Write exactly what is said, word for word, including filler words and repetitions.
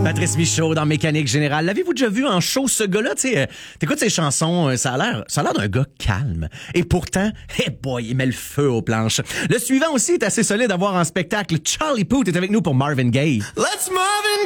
Patrice Michaud dans Mécanique Générale. L'avez-vous déjà vu en show, ce gars-là? Tu sais, euh, t'écoutes ses chansons, euh, ça a l'air, ça a l'air d'un gars calme. Et pourtant, hey boy, il met le feu aux planches. Le suivant aussi est assez solide à voir en spectacle. Charlie Puth est avec nous pour Marvin Gaye. Let's Marvin